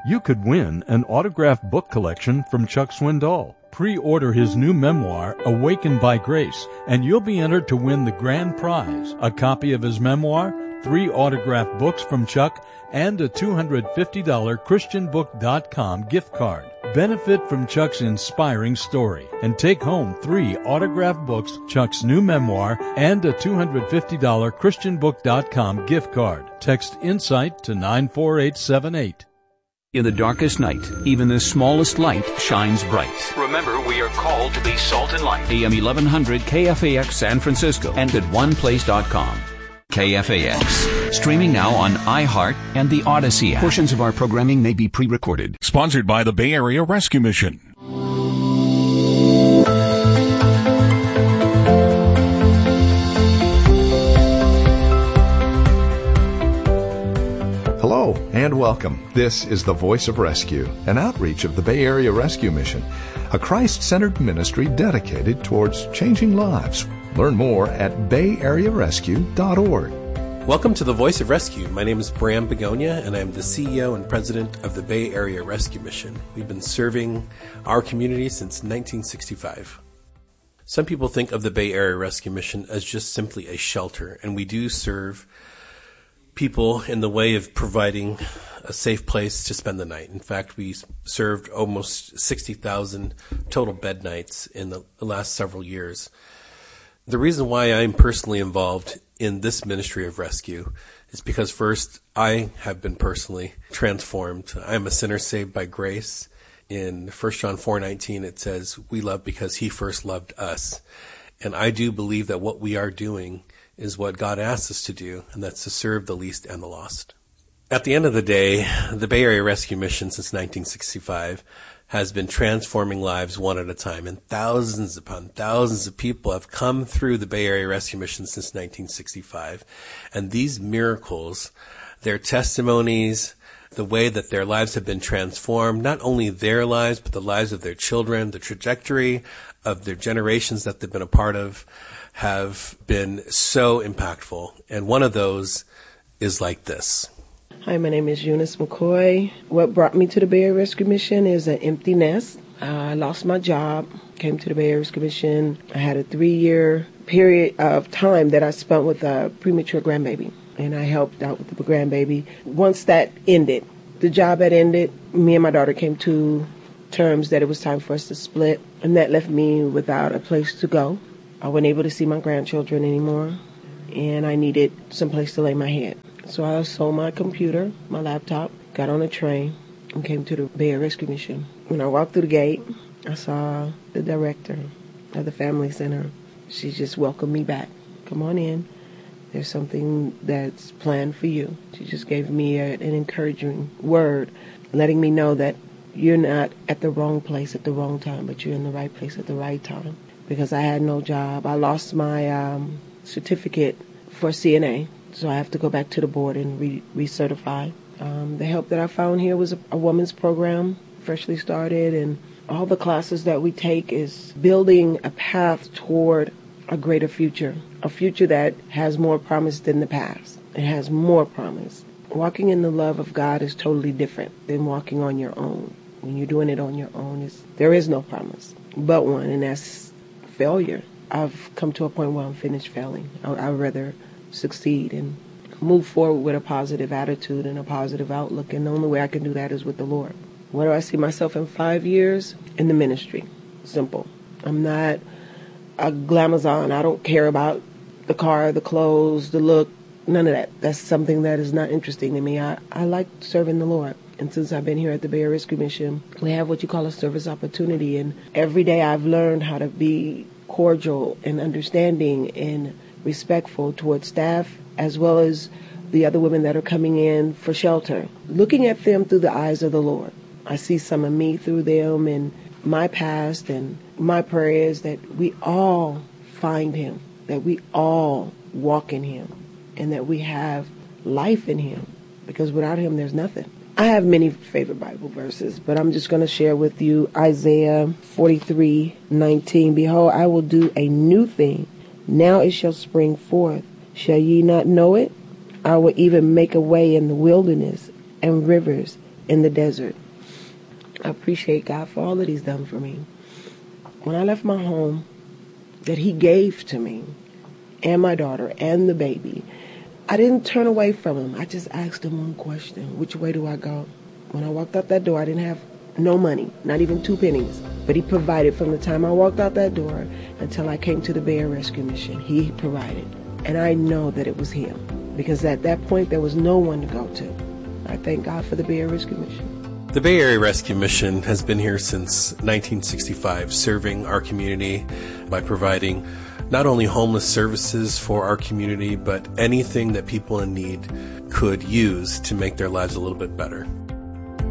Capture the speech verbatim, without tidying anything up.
You could win an autographed book collection from Chuck Swindoll. Pre-order his new memoir, Awakened by Grace, and you'll be entered to win the grand prize, a copy of his memoir, three autographed books from Chuck, and a two hundred fifty dollars Christian Book dot com gift card. Benefit from Chuck's inspiring story and take home three autographed books, Chuck's new memoir, and a two hundred fifty dollars Christian Book dot com gift card. Text INSIGHT to nine four eight seven eight. In the darkest night, even the smallest light shines bright. Remember, we are called to be salt and light. A M eleven hundred K F A X San Francisco and at one place dot com. K F A X. Streaming now on iHeart and the Odyssey app. Portions of our programming may be pre-recorded. Sponsored by the Bay Area Rescue Mission. Hello and welcome. This is The Voice of Rescue, an outreach of the Bay Area Rescue Mission, a Christ-centered ministry dedicated towards changing lives. Learn more at bay area rescue dot org. Welcome to The Voice of Rescue. My name is Bram Begonia, and I'm the C E O and President of the Bay Area Rescue Mission. We've been serving our community since nineteen sixty-five. Some people think of the Bay Area Rescue Mission as just simply a shelter, and we do serve people in the way of providing a safe place to spend the night. In fact, we served almost sixty thousand total bed nights in the last several years. The reason why I'm personally involved in this ministry of rescue is because, first, I have been personally transformed. I'm a sinner saved by grace. In First John four nineteen, it says, we love because he first loved us. And I do believe that what we are doing is what God asks us to do, and that's to serve the least and the lost. At the end of the day, the Bay Area Rescue Mission since nineteen sixty-five has been transforming lives one at a time, and thousands upon thousands of people have come through the Bay Area Rescue Mission since nineteen sixty-five. And these miracles, their testimonies, the way that their lives have been transformed, not only their lives, but the lives of their children, the trajectory of their generations that they've been a part of, have been so impactful. And one of those is like this. Hi, my name is Eunice McCoy. What brought me to the Bay Area Rescue Mission is an empty nest. Uh, I lost my job, came to the Bay Area Rescue Mission. I had a three-year period of time that I spent with a premature grandbaby, and I helped out with the grandbaby. Once that ended, the job had ended, me and my daughter came to terms that it was time for us to split, and that left me without a place to go. I wasn't able to see my grandchildren anymore, and I needed some place to lay my head. So I sold my computer, my laptop, got on a train, and came to the Bay Area Rescue Mission. When I walked through the gate, I saw the director of the Family Center. She just welcomed me back. Come on in. There's something that's planned for you. She just gave me a, an encouraging word, letting me know that you're not at the wrong place at the wrong time, but you're in the right place at the right time. Because I had no job. I lost my um, certificate for C N A. So I have to go back to the board and re- recertify. Um, the help that I found here was a, a women's program, freshly started, and all the classes that we take is building a path toward a greater future, a future that has more promise than the past. It has more promise. Walking in the love of God is totally different than walking on your own. When you're doing it on your own, it's, there is no promise but one, and that's failure. I've come to a point where I'm finished failing. I, I'd rather succeed and move forward with a positive attitude and a positive outlook, and the only way I can do that is with the Lord. Where do I see myself in five years? In the ministry. Simple. I'm not a glamazon. I don't care about the car, the clothes, the look, none of that. That's something that is not interesting to me. I, I like serving the Lord. And since I've been here at the Bay Area Rescue Mission, we have what you call a service opportunity, and every day I've learned how to be cordial and understanding and respectful towards staff as well as the other women that are coming in for shelter. Looking at them through the eyes of the Lord. I see some of me through them and my past, and my prayer is that we all find him, that we all walk in him, and that we have life in him, because without him there's nothing. I have many favorite Bible verses, but I'm just going to share with you Isaiah forty-three nineteen. Behold, I will do a new thing. Now it shall spring forth. Shall ye not know it? I will even make a way in the wilderness and rivers in the desert. I appreciate God for all that he's done for me. When I left my home that he gave to me and my daughter and the baby, I didn't turn away from him. I just asked him one question: which way do I go? When I walked out that door, I didn't have no money, not even two pennies. But he provided from the time I walked out that door until I came to the Bay Area Rescue Mission. He provided. And I know that it was him, because at that point there was no one to go to. I thank God for the Bay Area Rescue Mission. The Bay Area Rescue Mission has been here since nineteen sixty-five, serving our community by providing not only homeless services for our community, but anything that people in need could use to make their lives a little bit better.